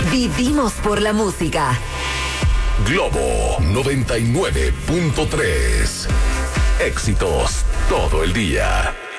Vivimos por la música. Globo 99.3. Éxitos todo el día.